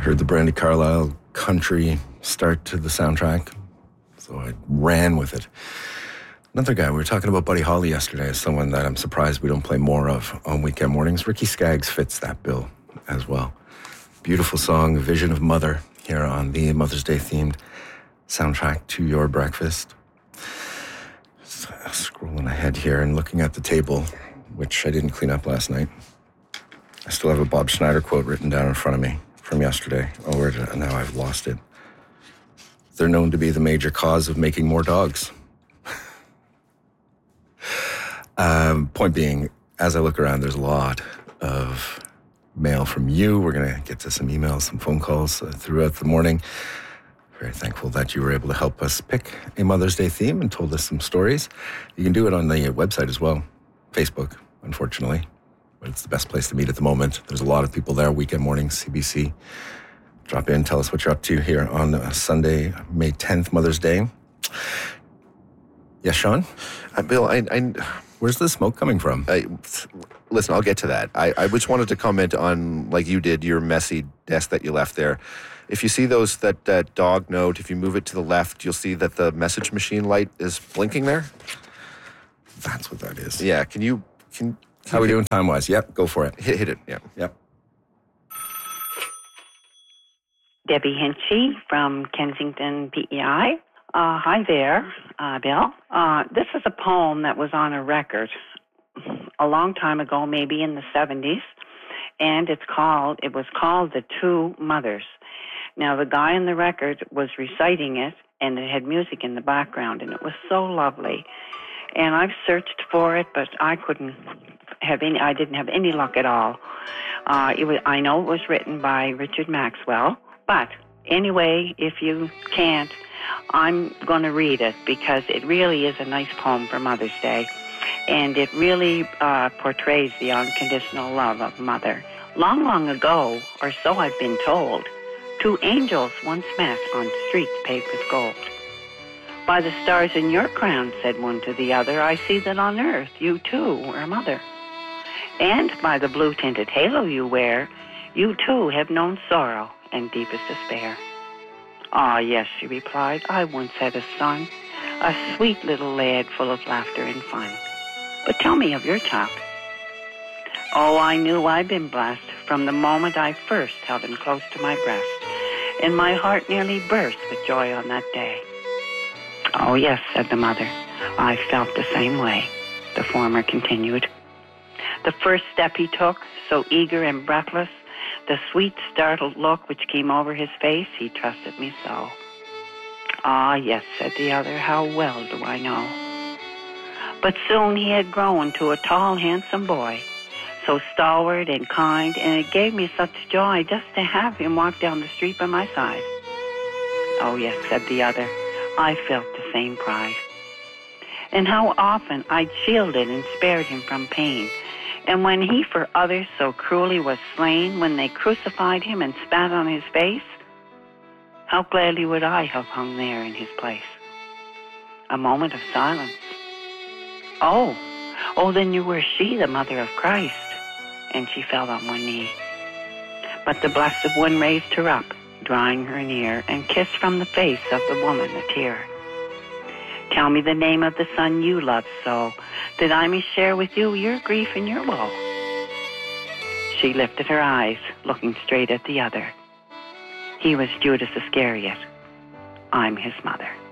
heard the Brandi Carlile country start to the soundtrack, so I ran with it. Another guy, we were talking about Buddy Holly yesterday, is someone that I'm surprised we don't play more of on weekend mornings. Ricky Skaggs fits that bill as well. Beautiful song, Vision of Mother, here on the Mother's Day themed soundtrack to your breakfast. Scrolling ahead here and looking at the table, which I didn't clean up last night. I still have a Bob Schneider quote written down in front of me from yesterday. Now I've lost it. They're known to be the major cause of making more dogs. Point being, as I look around, there's a lot of mail from you. We're going to get to some emails, some phone calls throughout the morning. Very thankful that you were able to help us pick a Mother's Day theme and told us some stories. You can do it on the website as well. Facebook, unfortunately. But it's the best place to meet at the moment. There's a lot of people there, weekend mornings, CBC. Drop in, tell us what you're up to here on Sunday, May 10th, Mother's Day. Yes, Sean? Bill, where's the smoke coming from? Listen, I'll get to that. I just wanted to comment on, like you did, your messy desk that you left there. If you see that dog note, if you move it to the left, you'll see that the message machine light is blinking there. That's what that is. Yeah, How are we doing time-wise? Yep, go for it. Hit it, yeah. Yep. Debbie Hinchy from Kensington, PEI. Hi there, Bill. This is a poem that was on a record a long time ago, maybe in the 70s, and it was called The Two Mothers. Now, the guy on the record was reciting it, and it had music in the background, and it was so lovely. And I've searched for it, but I didn't have any luck at all. I know it was written by Richard Maxwell, but anyway, if you can't, I'm going to read it because it really is a nice poem for Mother's Day, and it really portrays the unconditional love of mother. Long, long ago, or so I've been told, two angels once met on streets paved with gold. By the stars in your crown, said one to the other, I see that on earth you too were mother. And by the blue-tinted halo you wear, you too have known sorrow and deepest despair. Ah, yes, she replied, I once had a son, a sweet little lad full of laughter and fun. But tell me of your child. Oh, I knew I'd been blessed from the moment I first held him close to my breast, and my heart nearly burst with joy on that day. Oh, yes, said the mother, I felt the same way, the former continued. The first step he took, so eager and breathless, the sweet startled look which came over his face, he trusted me so. Ah, yes, said the other, how well do I know. But soon he had grown to a tall, handsome boy, so stalwart and kind, and it gave me such joy just to have him walk down the street by my side. Oh, yes, said the other, I felt the same pride. And how often I'd shielded and spared him from pain, and when he for others so cruelly was slain, when they crucified him and spat on his face, how gladly would I have hung there in his place. A moment of silence. Oh, then you were she, the mother of Christ. And she fell on one knee. But the Blessed One raised her up, drawing her near, and kissed from the face of the woman a tear. Tell me the name of the son you love so, that I may share with you your grief and your woe. She lifted her eyes, looking straight at the other. He was Judas Iscariot. I'm his mother.